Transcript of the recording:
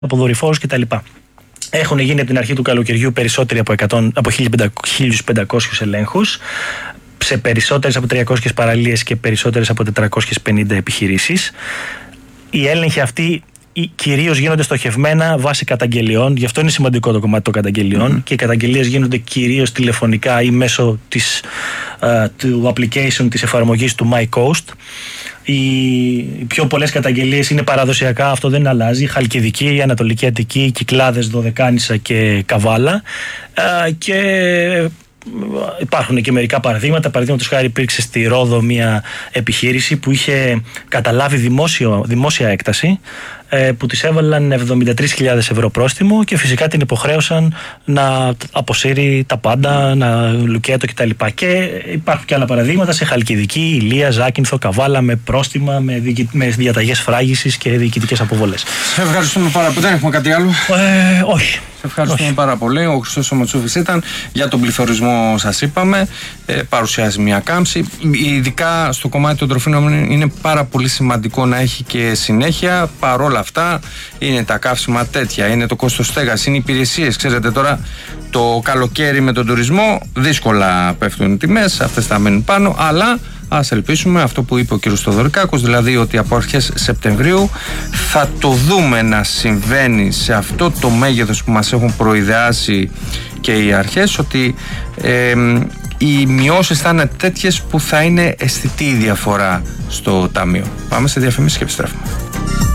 από δορυφόρους κτλ. Έχουν γίνει από την αρχή του καλοκαιριού περισσότεροι από 1.500 ελέγχους σε περισσότερες από 300 παραλίες και περισσότερες από 450 επιχειρήσεις. Οι έλεγχοι αυτοί κυρίως γίνονται στοχευμένα βάσει καταγγελιών, γι' αυτό είναι σημαντικό το κομμάτι των καταγγελιών, και οι καταγγελίες γίνονται κυρίως τηλεφωνικά ή μέσω του application της εφαρμογής του MyCoast. Οι πιο πολλές καταγγελίες είναι παραδοσιακά, αυτό δεν αλλάζει: Χαλκιδική, Ανατολική Αττική, Κυκλάδες, Δωδεκάνησα και Καβάλα. Και υπάρχουν και μερικά παραδείγματα. Παραδείγματος χάρη, υπήρξε στη Ρόδο μια επιχείρηση που είχε καταλάβει δημόσια έκταση, που της έβαλαν 73.000 ευρώ πρόστιμο και φυσικά την υποχρέωσαν να αποσύρει τα πάντα, να λουκέτο κτλ. Και υπάρχουν και άλλα παραδείγματα σε Χαλκιδική, Ηλία, Ζάκυνθο, Καβάλα, με πρόστιμα, με διαταγές φράγισης και διοικητικές αποβολές. Σε ευχαριστούμε πάρα πολύ. Δεν έχουμε κάτι άλλο? Όχι. Σε ευχαριστούμε πάρα πολύ. Ο Χριστός Μοτσούφης ήταν. Για τον πληθωρισμό σας είπαμε. Παρουσιάζει μια κάμψη. Ειδικά στο κομμάτι των τροφίμων είναι πάρα πολύ σημαντικό να έχει και συνέχεια. Παρόλα αυτά είναι τα καύσιμα τέτοια, είναι το κόστος στέγασης, είναι οι υπηρεσίες. Ξέρετε τώρα το καλοκαίρι με τον τουρισμό δύσκολα πέφτουν οι τιμές, αυτές θα μένουν πάνω, αλλά ας ελπίσουμε αυτό που είπε ο κ. Στοδωρικάκος, δηλαδή ότι από αρχές Σεπτεμβρίου θα το δούμε να συμβαίνει σε αυτό το μέγεθος που μας έχουν προειδεάσει και οι αρχές, ότι οι μειώσεις θα είναι τέτοιες που θα είναι αισθητή η διαφορά στο ταμείο. Πάμε σε διαφημίσεις και επιστρέφουμε.